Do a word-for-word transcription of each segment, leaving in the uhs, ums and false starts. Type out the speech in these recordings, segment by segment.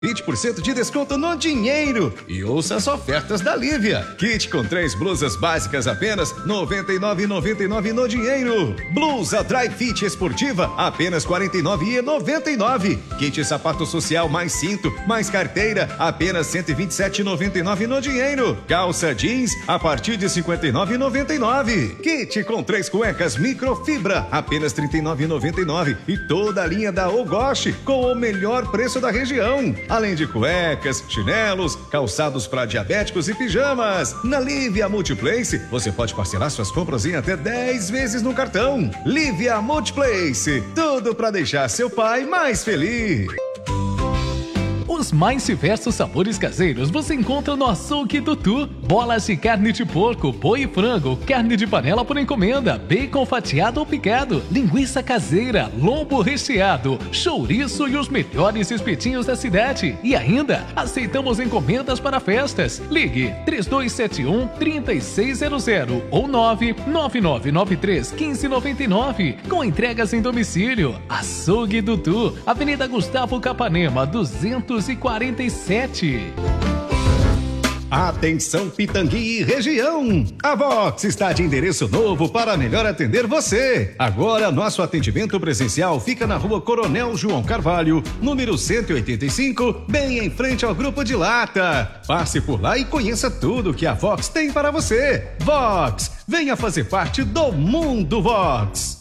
vinte por cento de desconto no dinheiro. E ouça as ofertas da Lívia. Kit com três blusas básicas apenas noventa e nove reais e noventa e nove centavos no dinheiro. Blusa Dry Fit esportiva apenas quarenta e nove reais e noventa e nove centavos. Kit sapato social mais cinto, mais carteira apenas cento e vinte e sete reais e noventa e nove centavos no dinheiro. Calça jeans a partir de cinquenta e nove reais e noventa e nove centavos. Kit com três cuecas microfibra apenas trinta e nove reais e noventa e nove centavos. E toda a linha da Ogoshi com o melhor preço da região. Além de cuecas, chinelos, calçados para diabéticos e pijamas. Na Lívia Multiplace, você pode parcelar suas compras em até dez vezes no cartão. Lívia Multiplace, tudo para deixar seu pai mais feliz. Os mais diversos sabores caseiros você encontra no Açougue Tutu. Bolas de carne de porco, boi e frango, carne de panela por encomenda, bacon fatiado ou picado, linguiça caseira, lombo recheado, chouriço e os melhores espetinhos da cidade. E ainda, aceitamos encomendas para festas. Ligue três dois sete um, três seis zero zero ou nove nove nove nove três um cinco nove nove. Com entregas em domicílio. Açougue Tutu, Avenida Gustavo Capanema, duzentos e quarenta e sete. Atenção Pitangui e região! A Vox está de endereço novo para melhor atender você. Agora nosso atendimento presencial fica na Rua Coronel João Carvalho, número cento e oitenta e cinco, bem em frente ao Grupo de Lata. Passe por lá e conheça tudo que a Vox tem para você. Vox, venha fazer parte do Mundo Vox.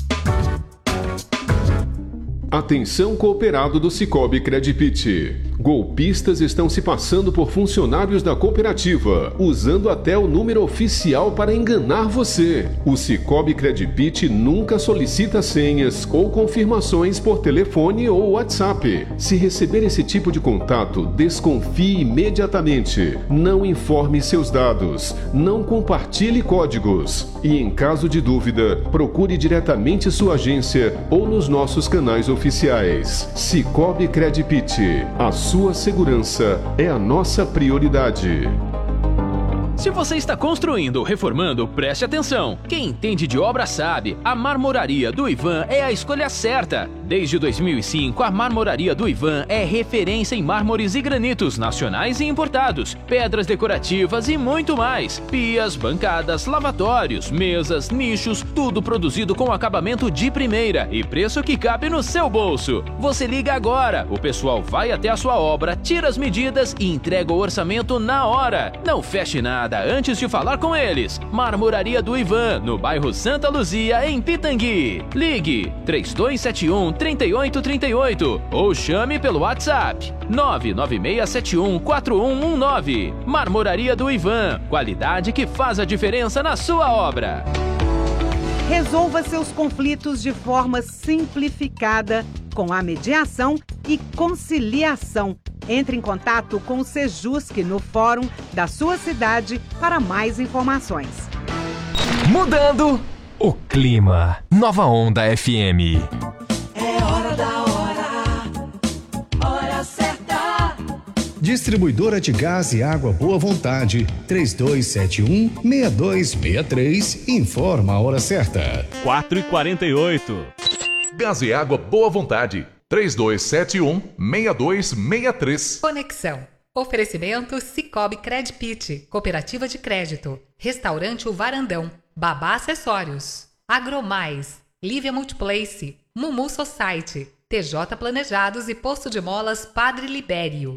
Atenção cooperado do Sicoob Credipit. Golpistas estão se passando por funcionários da cooperativa, usando até o número oficial para enganar você. O Sicoob Credipit nunca solicita senhas ou confirmações por telefone ou WhatsApp. Se receber esse tipo de contato, desconfie imediatamente. Não informe seus dados. Não compartilhe códigos. E em caso de dúvida, procure diretamente sua agência ou nos nossos canais oficiais. Sicoob Credipit. A sua segurança é a nossa prioridade. Se você está construindo ou reformando, preste atenção. Quem entende de obra sabe, a Marmoraria do Ivan é a escolha certa. Desde dois mil e cinco, a Marmoraria do Ivan é referência em mármores e granitos nacionais e importados, pedras decorativas e muito mais. Pias, bancadas, lavatórios, mesas, nichos, tudo produzido com acabamento de primeira e preço que cabe no seu bolso. Você liga agora, o pessoal vai até a sua obra, tira as medidas e entrega o orçamento na hora. Não feche nada antes de falar com eles. Marmoraria do Ivan, no bairro Santa Luzia, em Pitangui. Ligue três dois sete um, três oito três oito ou chame pelo WhatsApp nove nove seis sete um, quatro um um nove. Marmoraria do Ivan, qualidade que faz a diferença na sua obra. Resolva seus conflitos de forma simplificada com a mediação e conciliação. Entre em contato com o Sejusc no fórum da sua cidade para mais informações. Mudando o clima. Nova Onda F M. É hora da hora, hora certa. Distribuidora de gás e água Boa Vontade, três dois sete um, seis dois seis três, informa a hora certa. quatro e quarenta e oito. Gás e água Boa Vontade, três dois sete um, seis dois seis três. Conexão. Oferecimento Sicoob Credipit, Cooperativa de Crédito, Restaurante O Varandão, Babá Acessórios, Agromais, Lívia Multiplace, Mumu Society, T J Planejados e Posto de Molas Padre Libério.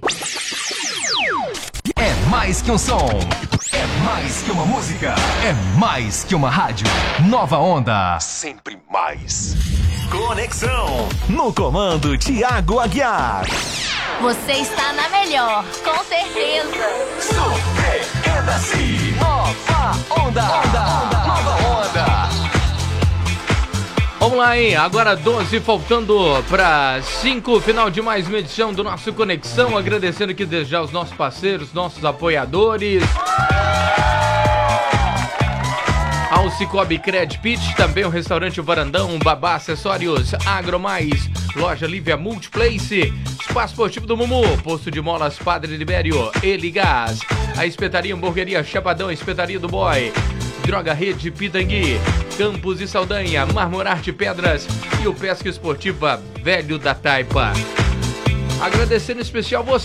É mais que um som, é mais que uma música, é mais que uma rádio. Nova Onda, sempre mais. Conexão, no comando Thiago Aguiar. Você está na melhor, com certeza. Surpreenda-se. Nova Onda, onda, onda, nova onda. Vamos lá, hein? Agora doze, faltando para cinco, final de mais uma edição do nosso Conexão. Agradecendo aqui desde já os nossos parceiros, nossos apoiadores. Ao Sicoob Credipit, também o restaurante O Varandão, Babá Acessórios, Agromais, Loja Lívia Multiplace, Espaço Esportivo do Mumu, Posto de Molas Padre Libério, Eligás, a Espetaria Hamburgueria Chapadão, Espetaria do Boy, Droga Rede Pitangui, Campos e Saldanha, Marmorarte Pedras e o Pesca Esportiva Velho da Taipa. Agradecendo em especial você